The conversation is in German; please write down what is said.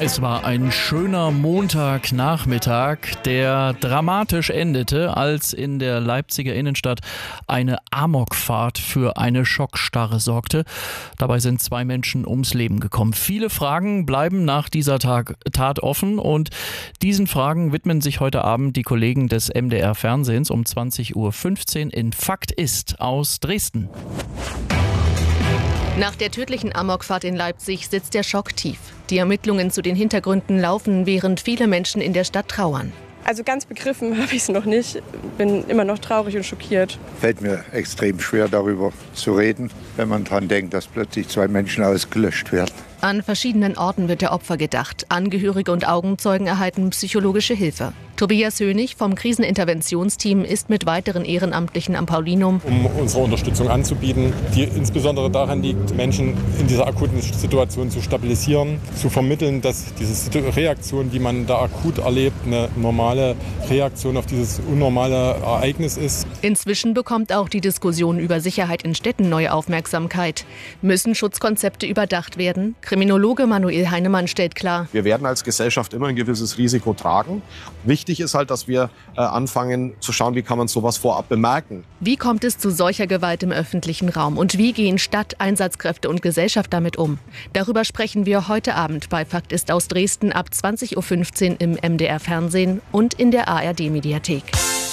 Es war ein schöner Montagnachmittag, der dramatisch endete, als in der Leipziger Innenstadt eine Amokfahrt für eine Schockstarre sorgte. Dabei sind 2 Menschen ums Leben gekommen. Viele Fragen bleiben nach dieser Tat offen und diesen Fragen widmen sich heute Abend die Kollegen des MDR Fernsehens um 20:15 Uhr in Fakt ist aus Dresden. Nach der tödlichen Amokfahrt in Leipzig sitzt der Schock tief. Die Ermittlungen zu den Hintergründen laufen, während viele Menschen in der Stadt trauern. Also ganz begriffen habe ich es noch nicht. Bin immer noch traurig und schockiert. Fällt mir extrem schwer, darüber zu reden, wenn man daran denkt, dass plötzlich 2 Menschen ausgelöscht werden. An verschiedenen Orten wird der Opfer gedacht. Angehörige und Augenzeugen erhalten psychologische Hilfe. Tobias Hönig vom Kriseninterventionsteam ist mit weiteren Ehrenamtlichen am Paulinum, um unsere Unterstützung anzubieten, die insbesondere daran liegt, Menschen in dieser akuten Situation zu stabilisieren, zu vermitteln, dass diese Reaktion, die man da akut erlebt, eine normale Reaktion auf dieses unnormale Ereignis ist. Inzwischen bekommt auch die Diskussion über Sicherheit in Städten neue Aufmerksamkeit. Müssen Schutzkonzepte überdacht werden? Kriminologe Manuel Heinemann stellt klar: Wir werden als Gesellschaft immer ein gewisses Risiko tragen. Wichtig ist halt, dass wir anfangen zu schauen, wie kann man sowas vorab bemerken. Wie kommt es zu solcher Gewalt im öffentlichen Raum und wie gehen Stadt, Einsatzkräfte und Gesellschaft damit um? Darüber sprechen wir heute Abend bei Fakt ist aus Dresden ab 20:15 Uhr im MDR Fernsehen und in der ARD Mediathek.